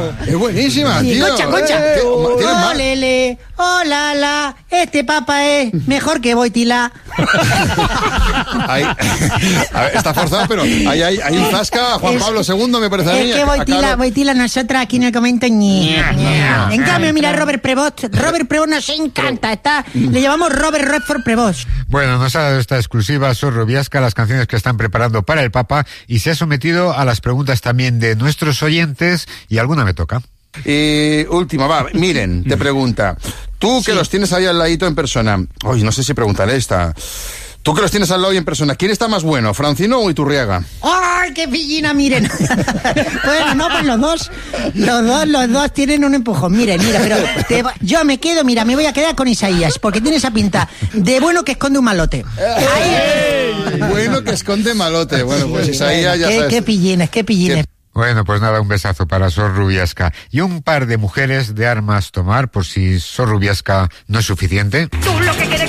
Es buenísima, Sí, tío. Concha. ¿Tienes más? Lele, hola, la, este papa es mejor que Boitila. A ver, está forzado, pero hay un zasca a Juan Pablo II, me parece a mí. Es que Boitila, nosotros aquí en el comento En cambio, mira, Robert Prevost nos encanta. Le llamamos Robert Redford Prevost. Bueno, nos ha dado esta exclusiva Sor Rubiasca, las canciones que están preparando para el Papa, y se ha sometido a las preguntas también de nuestros oyentes, y alguna me toca. Y última, va, Miren, te pregunta. Tú que los tienes ahí al ladito en persona. Uy, no sé si preguntaré esta. Tú que los tienes al lado y en persona, ¿quién está más bueno, Francino o Iturriaga? ¡Ay, qué pillina, miren! Bueno, no, pues los dos tienen un empujón. Miren, pero yo me voy a quedar con Isaías, porque tiene esa pinta de bueno que esconde un malote. Bueno que esconde malote. Bueno, pues Isaías ya sabes. Qué pillines. Bueno, pues nada, un besazo para Sor Rubiasca. Y un par de mujeres de armas tomar, por si Sor Rubiasca no es suficiente. Tú lo que quieres